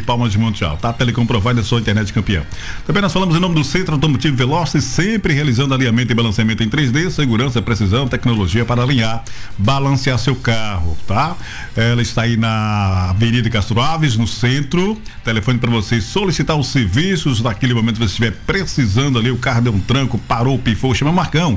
Palmas de Monte Alto, tá? Telecom Provider, sua internet campeã. Também nós falamos em nome do Centro Automotivo Velocis, sempre realizando alinhamento e balanceamento em 3D, segurança, precisão, tecnologia para alinhar, balancear seu carro, tá? Ela está aí na Avenida Castro Alves, no centro. Telefone para você solicitar os serviços naquele momento que você estiver precisando ali, o carro deu um tranco, parou, pifou, chama Marcão,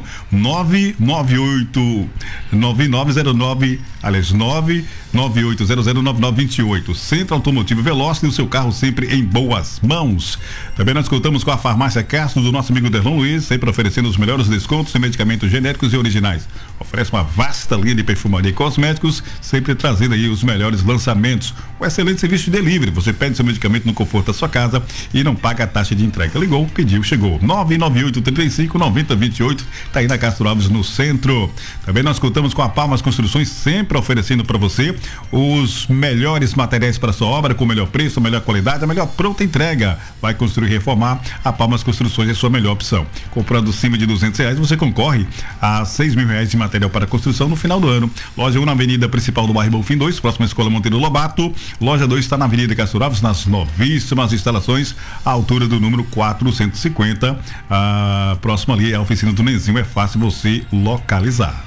998009928. Centro Automotivo Veloz, e o seu carro sempre em boas mãos. Também nós contamos com a Farmácia Castro do nosso amigo Derlon Luiz, sempre oferecendo os melhores descontos em medicamentos genéricos e originais. Oferece uma vasta linha de perfumaria e cosméticos, sempre trazendo aí os melhores lançamentos. Um excelente serviço de delivery. Você pede seu medicamento no conforto da sua casa e não paga a taxa de entrega. Ligou, pediu, chegou. 998-35-9028. Tá aí na Castro Alves, no centro. Também nós contamos com a Palmas Construções, sempre oferecendo para você os melhores materiais para sua obra, com o melhor preço, a melhor qualidade, a melhor pronta entrega. Vai construir e reformar, a Palmas Construções é a sua melhor opção. Comprando acima de R$200, você concorre a R$6.000 de material para construção no final do ano. Loja 1 na Avenida Principal do bairro Bonfim 2, próxima à Escola Monteiro Lobato. Loja 2 está na Avenida Castro Alves, nas novíssimas instalações, à altura do número 450. Próximo ali é a oficina do Nenzinho, é fácil você localizar.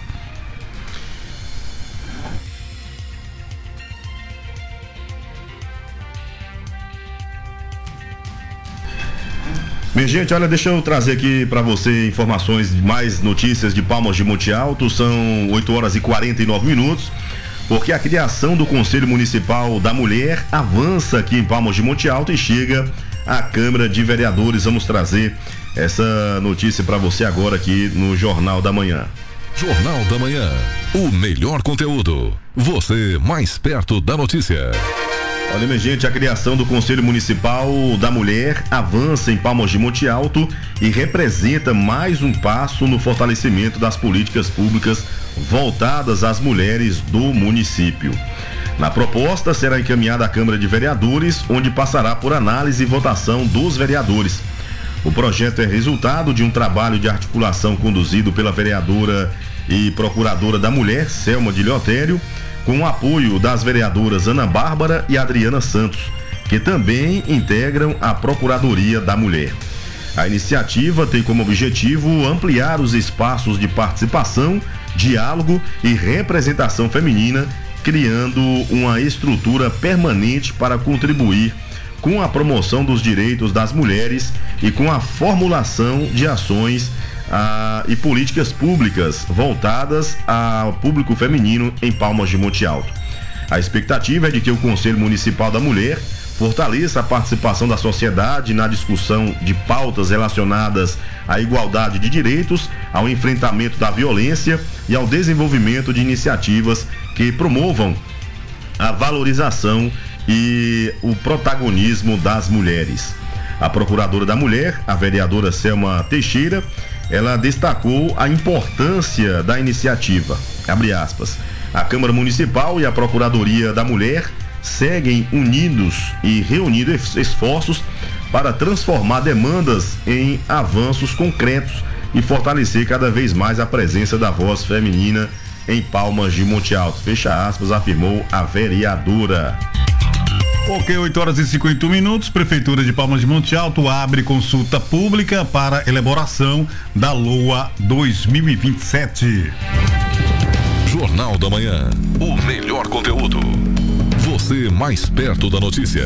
Minha gente, olha, deixa eu trazer aqui para você informações, mais notícias de Palmas de Monte Alto. São 8h49, porque a criação do Conselho Municipal da Mulher avança aqui em Palmas de Monte Alto e chega à Câmara de Vereadores. Vamos trazer essa notícia para você agora aqui no Jornal da Manhã. Jornal da Manhã, o melhor conteúdo, você mais perto da notícia. Olha, minha gente, a criação do Conselho Municipal da Mulher avança em Palmas de Monte Alto e representa mais um passo no fortalecimento das políticas públicas voltadas às mulheres do município. Na proposta, será encaminhada à Câmara de Vereadores, onde passará por análise e votação dos vereadores. O projeto é resultado de um trabalho de articulação conduzido pela vereadora e procuradora da Mulher, Selma de Liotério, com o apoio das vereadoras Ana Bárbara e Adriana Santos, que também integram a Procuradoria da Mulher. A iniciativa tem como objetivo ampliar os espaços de participação, diálogo e representação feminina, criando uma estrutura permanente para contribuir com a promoção dos direitos das mulheres e com a formulação de ações e políticas públicas voltadas ao público feminino em Palmas de Monte Alto. A expectativa é de que o Conselho Municipal da Mulher fortaleça a participação da sociedade na discussão de pautas relacionadas à igualdade de direitos, ao enfrentamento da violência e ao desenvolvimento de iniciativas que promovam a valorização e o protagonismo das mulheres. A Procuradora da Mulher, a vereadora Selma Teixeira, ela destacou a importância da iniciativa. Abre aspas. A Câmara Municipal e a Procuradoria da Mulher seguem unidos e reunindo esforços para transformar demandas em avanços concretos e fortalecer cada vez mais a presença da voz feminina em Palmas de Monte Alto. Fecha aspas, afirmou a vereadora. Ok, 8h51. Prefeitura de Palmas de Monte Alto abre consulta pública para elaboração da LOA 2027. Jornal da Manhã, o melhor conteúdo, você mais perto da notícia.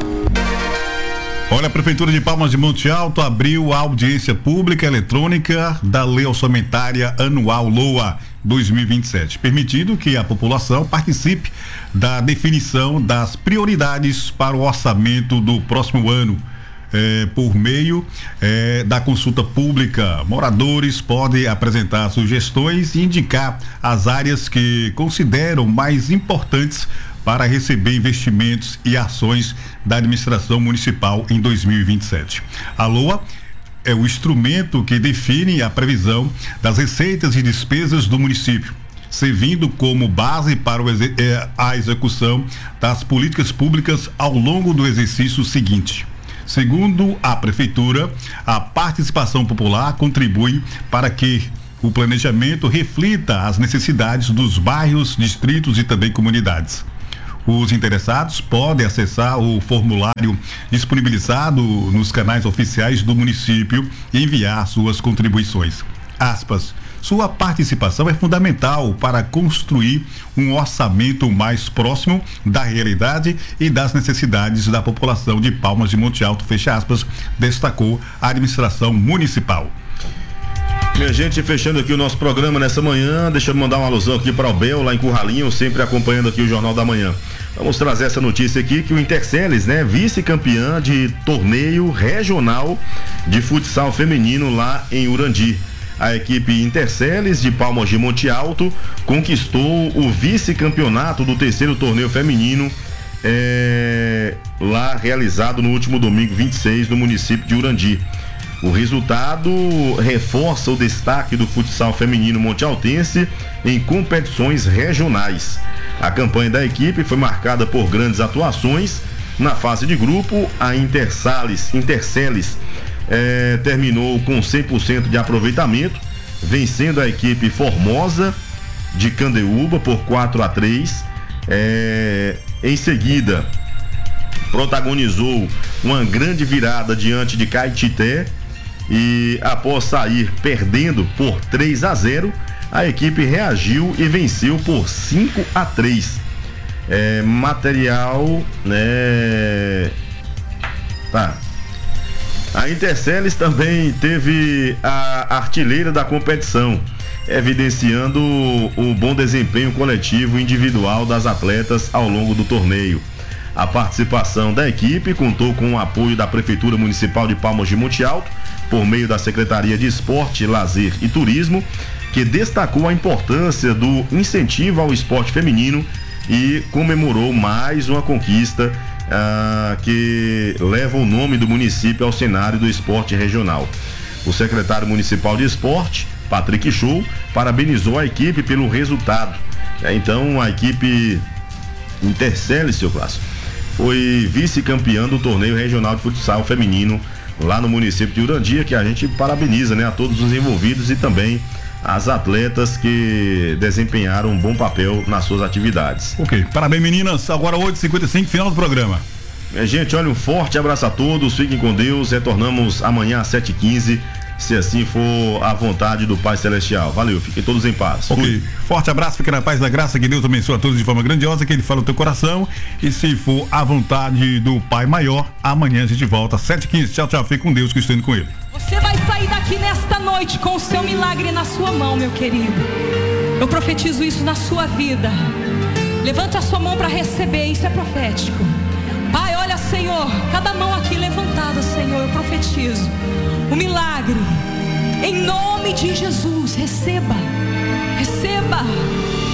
Olha, a Prefeitura de Palmas de Monte Alto abriu a audiência pública eletrônica da Lei Orçamentária Anual LOA 2027, permitindo que a população participe da definição das prioridades para o orçamento do próximo ano. Por meio da consulta pública, moradores podem apresentar sugestões e indicar as áreas que consideram mais importantes para receber investimentos e ações da administração municipal em 2027. A LOA é o instrumento que define a previsão das receitas e despesas do município, servindo como base para a execução das políticas públicas ao longo do exercício seguinte. Segundo a Prefeitura, a participação popular contribui para que o planejamento reflita as necessidades dos bairros, distritos e também comunidades. Os interessados podem acessar o formulário disponibilizado nos canais oficiais do município e enviar suas contribuições. Aspas. Sua participação é fundamental para construir um orçamento mais próximo da realidade e das necessidades da população de Palmas de Monte Alto, fecha aspas, destacou a administração municipal. Minha gente, fechando aqui o nosso programa nessa manhã, deixa eu mandar uma alusão aqui para o Bel, lá em Curralinho, sempre acompanhando aqui o Jornal da Manhã. Vamos trazer essa notícia aqui, que o Interceles, né, vice-campeã de torneio regional de futsal feminino lá em Urandi. A equipe Interceles de Palmas de Monte Alto conquistou o vice-campeonato do 3º torneio feminino lá realizado no último domingo 26 no município de Urandi. O resultado reforça o destaque do futsal feminino montealtense em competições regionais. A campanha da equipe foi marcada por grandes atuações. Na fase de grupo, a Interceles terminou com 100% de aproveitamento, vencendo a equipe Formosa de Candeúba por 4-3. Em seguida, protagonizou uma grande virada diante de Caetité e, após sair perdendo por 3-0, a equipe reagiu e venceu por 5-3. Material, né? Tá. A Interceles também teve a artilheira da competição, evidenciando o bom desempenho coletivo e individual das atletas ao longo do torneio. A participação da equipe contou com o apoio da Prefeitura Municipal de Palmas de Monte Alto, por meio da Secretaria de Esporte, Lazer e Turismo, que destacou a importância do incentivo ao esporte feminino e comemorou mais uma conquista que leva o nome do município ao cenário do esporte regional. O secretário municipal de esporte, Patrick Show, parabenizou a equipe pelo resultado. Então, a equipe Interceles, seu Clássico, foi vice-campeã do torneio regional de futsal feminino lá no município de Urandia, que a gente parabeniza, né, a todos os envolvidos e também as atletas que desempenharam um bom papel nas suas atividades. Ok, parabéns, meninas. Agora 8h55, final do programa. Gente, olha, um forte abraço a todos, fiquem com Deus, retornamos amanhã às 7h15, se assim for a vontade do Pai Celestial. Valeu, fiquem todos em paz. Ok, Fui. Forte abraço, fique na paz da graça, que Deus abençoe a todos de forma grandiosa, que Ele fala no teu coração, e se for a vontade do Pai Maior, amanhã a gente volta às 7h15. Tchau, tchau, fique com Deus, que estou indo com Ele. Você vai sair daqui nesta noite com o seu milagre na sua mão, meu querido. Eu profetizo isso na sua vida. Levante a sua mão para receber, isso é profético. Pai, olha, Senhor, cada mão aqui levantada, Senhor, eu profetizo o milagre, em nome de Jesus. Receba, receba.